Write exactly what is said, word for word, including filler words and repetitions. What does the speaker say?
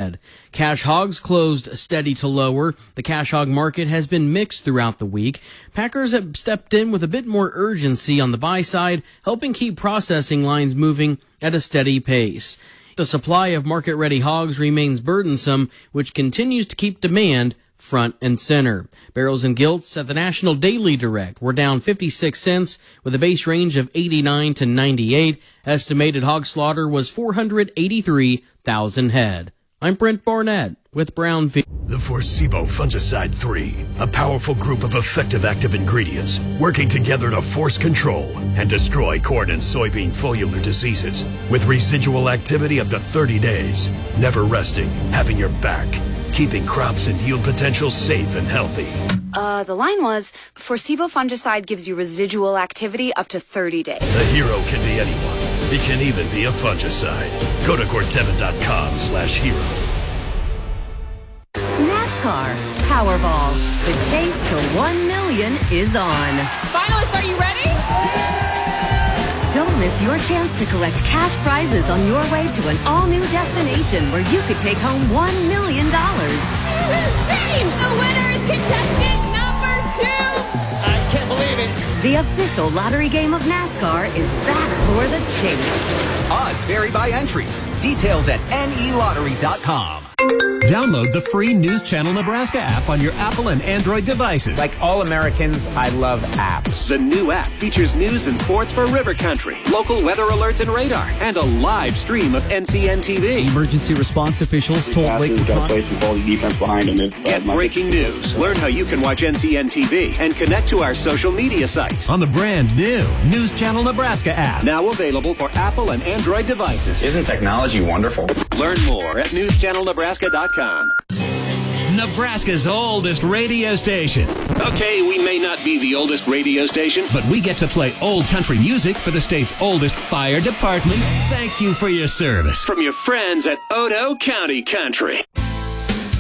head. Cash hogs closed steady to lower. The cash hog market has been mixed throughout the week. Packers have stepped in with a bit more urgency on the buy side, helping keep processing lines moving at a steady pace. The supply of market-ready hogs remains burdensome, which continues to keep demand front and center. Barrels and gilts at the National Daily Direct were down fifty-six cents with a base range of eighty-nine to ninety-eight. Estimated hog slaughter was four hundred eighty-three thousand head. I'm Brent Barnett with Brownfield. The Forcivo Fungicide three, a powerful group of effective active ingredients working together to force control and destroy corn and soybean foliar diseases with residual activity up to thirty days, never resting, having your back, keeping crops and yield potential safe and healthy. Uh, the line was, Forcivo Fungicide gives you residual activity up to thirty days. The hero can be anyone. It can even be a fungicide. Go to Corteva.com slash hero. NASCAR Powerball. The chase to one million is on. Finalists, are you ready? Don't miss your chance to collect cash prizes on your way to an all-new destination where you could take home one million dollars. Insane! The winner is contestant number two! I can't believe it. The official lottery game of NASCAR is back for the chase. Odds vary by entries. Details at N E lottery dot com. Download the free News Channel Nebraska app on your Apple and Android devices. Like all Americans, I love apps. The new app features news and sports for River Country, local weather alerts and radar, and a live stream of N C N T V. Emergency response officials told Lake Get breaking news. Learn how you can watch N C N T V and connect to our social media sites on the brand new News Channel Nebraska app. Now available for Apple and Android devices. Isn't technology wonderful? Learn more at News Channel Nebraska dot com. Nebraska's oldest radio station. Okay, we may not be the oldest radio station, but we get to play old country music for the state's oldest fire department. Thank you for your service. From your friends at Odo County Country.